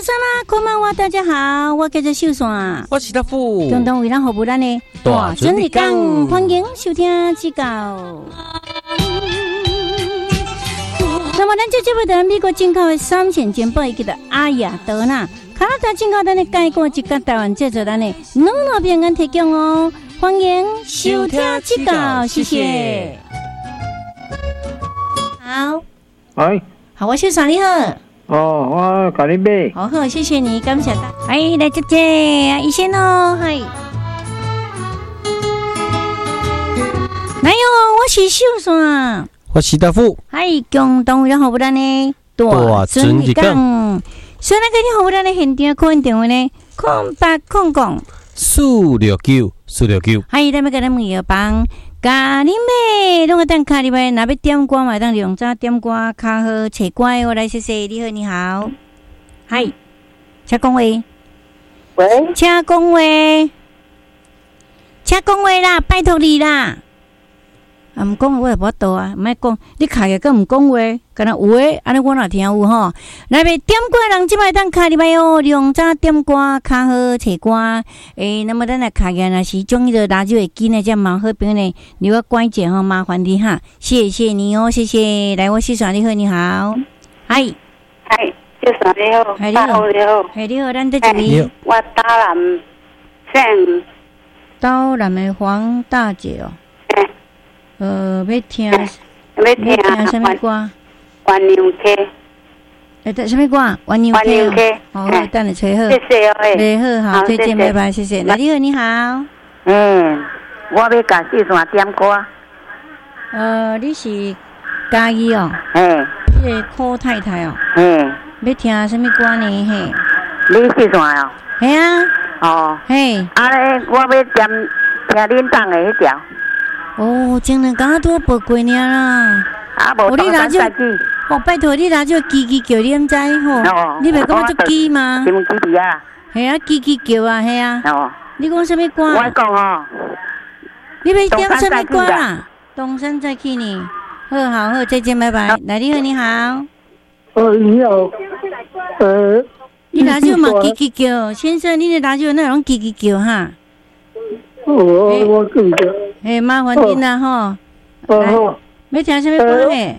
山啦，こんばんは，大家好，我叫做秀山， 我是大富， 共同为咱服务咱的大准日讲，欢迎收听指教。那么，咱这节目在美国进口的3线煎包，伊叫做阿雅德纳，加拿大进口咱的介过一个台湾制作咱的软糯饼干提供哦，欢迎收听指教，谢谢。好， 哎， 好，我秀山你好。 哦，我甲你买。 好好，谢谢你，感谢大。哎，来姐姐，医生哦，嗨。来哟，我是秀山。 我是大富。 嗨，共同为咱服务咱的大准日讲。 所以咱今日服务咱的现场可能电话呢，0800-469-469。嗨，咱要甲咱问药房。咖喱妹，拢个等咖喱妹，若要点歌嘛，当用早点歌，较好找歌哦。来，谢谢，你好，你好，嗨，请讲话。 喂， 请讲话，请讲话啦，拜托你啦。啊，毋讲话我也无法度啊，毋爱讲，你卡个更毋讲话，敢若有诶，安尼我若听有吼。来，点歌人即摆当卡哩摆哦，用早点歌较好找歌。那么咱来卡个若是中意的radio会记呢，这蛮好朋友呢，你要关键吼，麻烦你哈，谢谢你哦，谢谢。来，我是啥？你好，你好，嗨， 嗨，小啥你好，大好你好， 嗨你好，咱在这里。 我大南姓刀南的黄大姐哦。要听什么歌？ 鸳鸯 K。 什么歌？鸳鸯 K。好，等你吹好。 谢谢哦， 好，再见，拜拜，谢谢。那你好，你好。 我要甲秀山点歌。 你是嘉义哦？你是柯太太哦？要听什么歌呢？嘿。 你秀山哦？ 系啊。 哦。 嘿。 我要点听恁档的迄条。 哦，前两天拄报过尔啦。 无你拿就拜托你拿就叽叽叫，你毋知吼？你袂感觉足叽吗？ 什么叽叽啊？ 系啊，叽叽叫啊，系啊。你讲什么歌？ 我讲哦。 你要点什么歌啦？东山再起呢。好，再见，拜拜。来，你好，你好。 你好。 你拿就嘛叽叽叫，先生，你的拿就那种叽叽叫哈。 我记得。 麻烦你啦吼。来，要听什么歌呢？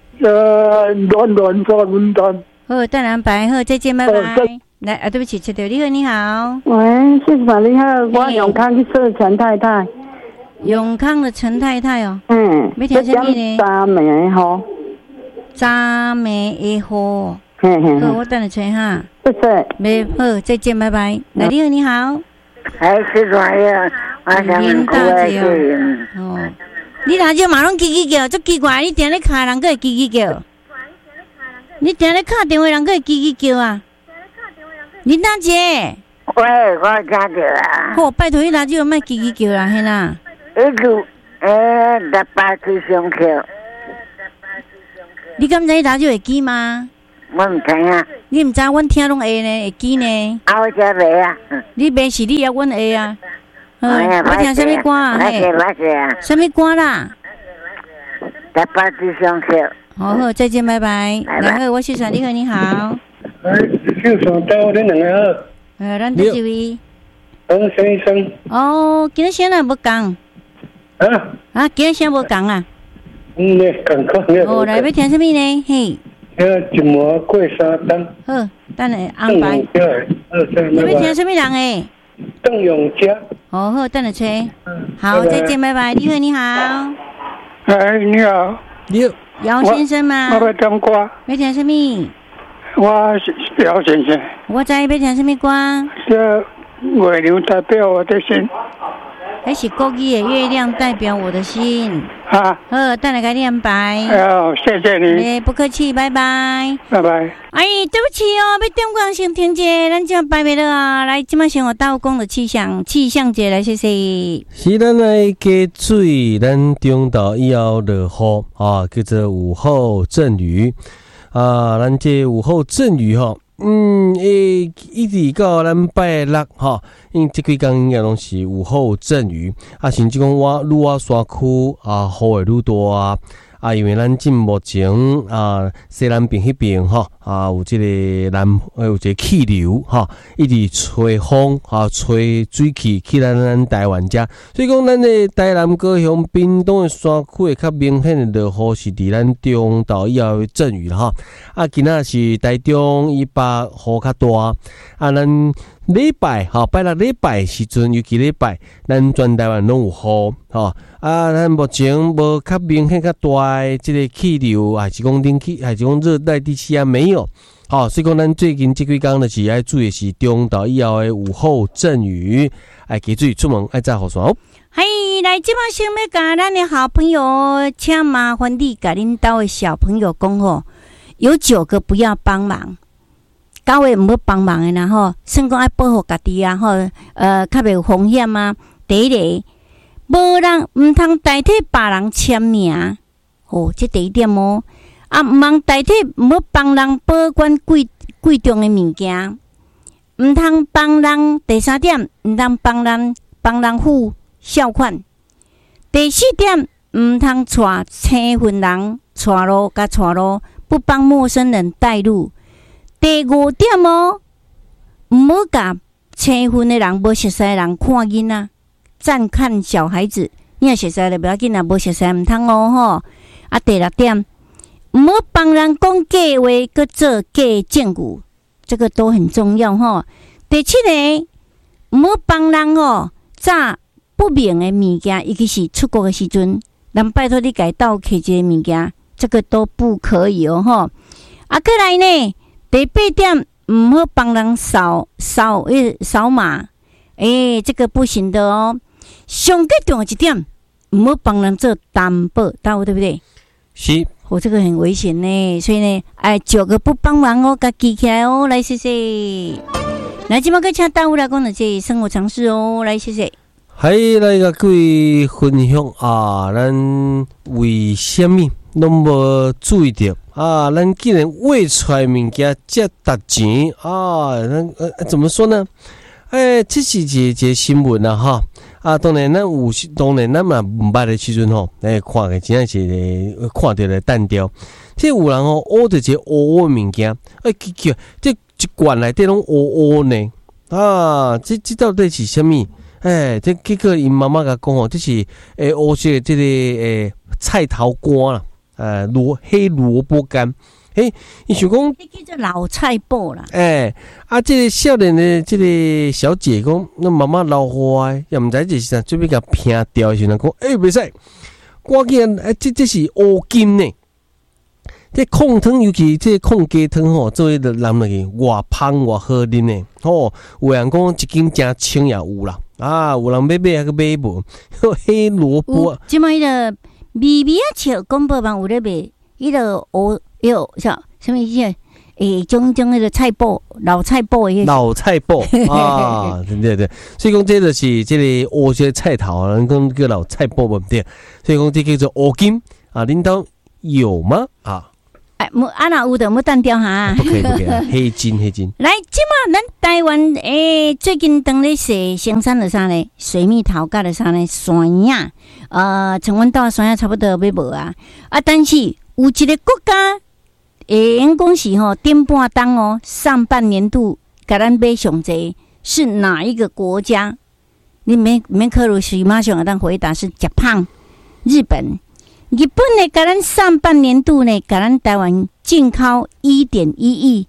乱抓滚蛋。 好，等人排好，再见，拜拜。来，对不起，切掉。你好，你好。 喂，谢谢你好，我永康去说陈太太。 永康的陈太太哦。要听什么呢？ 渣梅的雨。 渣梅的雨。好，我等你吹哈。 谢谢。 没好，再见，拜拜。来，你好，你好。 是啥呀？ 林大姐哦，你哪就马拢叽叽叫，足奇怪！你定咧卡人，个会叽叽叫。你定咧卡电话，人个会叽叽叫啊？林大姐。 喂，我听着啊。 好，拜托你哪就莫叽叽叫啦，嘿啦。 六八七上桥。 你敢知哪就会记吗？ 我唔知啊。 你唔知，阮听拢会呢，会记呢。 我这袂啊。 你袂是你也阮会啊。要听什么歌啊？嘿，什么歌啦？ 六八七上桥。 好，再见，拜拜。来好，我秀山，你好，你好。 秀山到恁两个好。 咱在这位。 陈医生。 哦，今日先来无讲。今日先无讲啊。 赶快。 来要听什么呢？嘿。 一模过三档。 好，等下安排。你要听什么人诶？ 邓永嘉。 好，等下吹。好，再见，拜拜。你好，你好。 你好。 你好。 姚先生吗？ 我要点歌。 要听什么？ 我是姚先生。 我知要听什么歌？ 这月亮代表我的心。 还是国语的月亮代表我的心。好，等下给你安排。 谢谢你。 不客气，拜拜。 拜拜。 对不起哦，要点歌先停者，咱这拜拜了啊！来，今麦先我到讲的气象节来，谢谢。 是咱来加水，咱中昼以后落雨叫做午后阵雨咱这午后阵雨一直到咱拜六因这几天也拢是午后阵雨甚至讲愈山区雨会愈大因为咱进目前西南边迄边有这个有一个气流一直吹风吹水气去咱台湾遮，所以讲咱的台南高雄屏东的山区会较明显的落雨是伫咱中昼以后的阵雨啦今仔是台中以北雨较大咱礼拜拜六礼拜时阵，尤其礼拜，咱全台湾拢有雨咱目前无较明显较大的这个气流，还是讲冷气，还是讲热带地区没有。所以讲咱最近这几天就是要注意是中昼以后的午后阵雨，爱记注意出门爱载雨伞嘿，来这摆先要甲咱的好朋友，请麻烦你甲恁兜的小朋友讲有9个不要帮忙。9个唔要帮忙的啦算讲爱保护家己较袂有风险第一个，无人唔通代替别人签名这第一点唔通代替，唔要帮人保管贵重的物件，唔通帮人。第三点，唔通帮人付孝款。第四点，唔通带青婚人带路，不帮陌生人带路。第5点唔好甲青婚的人、无熟悉的人看囡仔，暂看小孩子。你若熟悉就不要紧无熟悉唔通第6点，唔好帮人讲假话，搁做假证据，这个都很重要第7个，唔好帮人炸不明的物件，尤其是出国的时阵，人拜托你家盗摕一个物件，这个都不可以过来呢。第8点，唔好帮人扫码，这个不行的上最重要一点，唔好帮人做担保，对不对？ 是， 这个很危险呢，所以呢，9个不帮忙甲记起来来谢谢。来，今麦个请大夫来讲的这生活常识来谢谢。 来甲各位分享咱为什么拢无注意到咱竟然喂出来物件这值钱怎么说呢？这是一个新闻当然咱嘛唔捌的时阵看个真正是看到了单调。这有人挖着一个乌物件，这一罐内底拢乌呢这到底是什么？这结果因妈妈甲讲这是乌色的这个菜头干啦。黑萝卜干，你想讲， 叫做老菜脯啦。 这个少年的这个小姐讲，那妈妈老花的，也唔知这是啥，准备甲拼掉的时候讲，袂使，赶紧这是乌金呢。这控汤，尤其这控鸡汤做为的人来个偌香偌好啉呢。有人讲一斤真轻也有啦，有人买还个买无，黑萝卜。 即摆迄个。微微笑广播网有咧卖，迄个什么意思？种迄个菜脯，老菜脯的。 老菜脯对，所以讲这就是这个乌色菜头，人讲叫老菜脯唔对，所以讲这叫做乌金恁兜有吗？ 若有的，要单调哈。 不可以，黑金。 来，即马咱台湾最近当咧是生产的啥呢？水蜜桃甲的啥呢？山野像阮兜山野差不多要无但是有一个国家因讲是顶半当上半年度甲咱买上济是哪一个国家？你免考虑，是马上当回答是Japan日本呢，甲咱上半年度呢，甲咱台湾进口1.1亿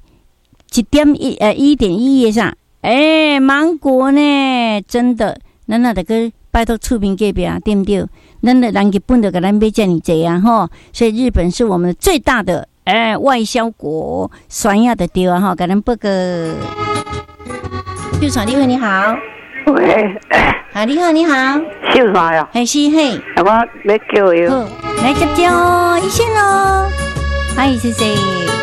，1.1亿上，芒果呢，真的，咱得个拜托厝边隔壁对不对？咱的人日本就甲咱买这么济所以日本是我们最大的外销国，酸亚的对甲咱报个。秀爽，你好。 喂， 你好， 秀爽呀， 是我要叫伊， 来接一线谢谢。